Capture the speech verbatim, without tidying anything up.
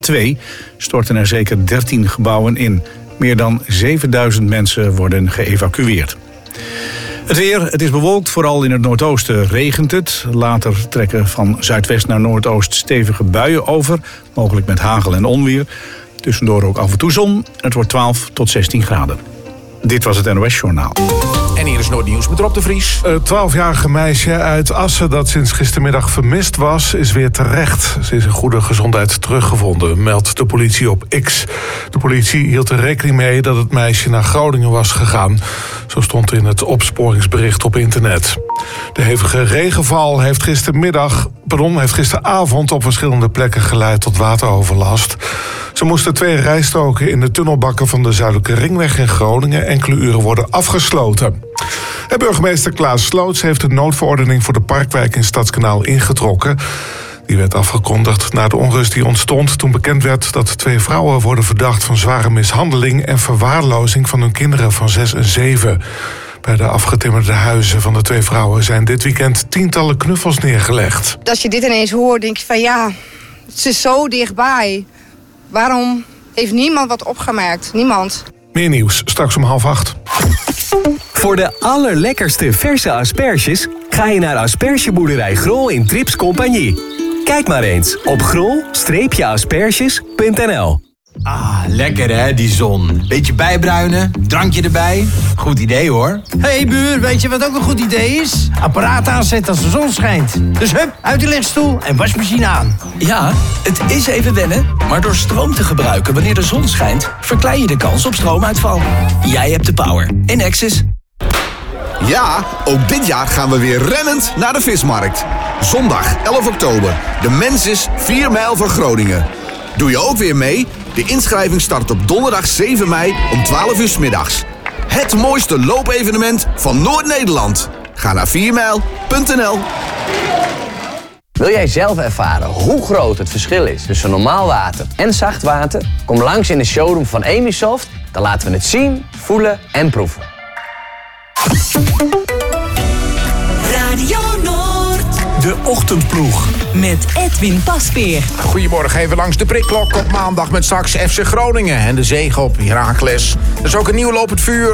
Twee storten er zeker dertien gebouwen in. Meer dan zevenduizend mensen worden geëvacueerd. Het weer, het is bewolkt, vooral in het noordoosten regent het. Later trekken van zuidwest naar noordoost stevige buien over. Mogelijk met hagel en onweer. Tussendoor ook af en toe zon. Het wordt twaalf tot zestien graden. Dit was het N O S-journaal. En hier is Noordnieuws met Rob de Vries. Het twaalfjarige meisje uit Assen dat sinds gistermiddag vermist was, is weer terecht. Ze is in goede gezondheid teruggevonden, meldt de politie op X. De politie hield er rekening mee dat het meisje naar Groningen was gegaan. Zo stond in het opsporingsbericht op internet. De hevige regenval heeft gistermiddag, pardon, heeft gisteravond op verschillende plekken geleid tot wateroverlast. Zo moesten twee rijstroken in de tunnelbakken van de Zuidelijke Ringweg in Groningen enkele uren worden afgesloten. En burgemeester Klaas Sloots heeft de noodverordening voor de Parkwijk in Stadskanaal ingetrokken. Die werd afgekondigd na de onrust die ontstond toen bekend werd dat twee vrouwen worden verdacht van zware mishandeling en verwaarlozing van hun kinderen van zes en zeven. Bij de afgetimmerde huizen van de twee vrouwen zijn dit weekend tientallen knuffels neergelegd. Als je dit ineens hoort, denk je van ja, het is zo dichtbij. Waarom heeft niemand wat opgemerkt? Niemand. Meer nieuws, straks om half acht. Voor de allerlekkerste verse asperges ga je naar aspergeboerderij Grol in Trips Compagnie. Kijk maar eens op grol asperges punt n l. Ah, lekker hè, die zon. Beetje bijbruinen, drankje erbij. Goed idee hoor. Hé hey, buur, weet je wat ook een goed idee is? Apparaat aanzetten als de zon schijnt. Dus hup, uit de lichtstoel en wasmachine aan. Ja, het is even wennen, maar door stroom te gebruiken wanneer de zon schijnt, verklein je de kans op stroomuitval. Jij hebt de power. Enexis. Ja, ook dit jaar gaan we weer rennend naar de vismarkt. Zondag elf oktober. De Mensis vier mijl van Groningen. Doe je ook weer mee? De inschrijving start op donderdag zeven mei om twaalf uur 's middags. Het mooiste loopevenement van Noord-Nederland. Ga naar vier mijl punt n l. Wil jij zelf ervaren hoe groot het verschil is tussen normaal water en zacht water? Kom langs in de showroom van Emisoft. Dan laten we het zien, voelen en proeven. Radio Noord. De Ochtendploeg. Met Edwin Paspeer. Goedemorgen, even langs de prikklok op maandag met straks F C Groningen en de zege op Heracles. Er is ook een nieuw lopend vuur.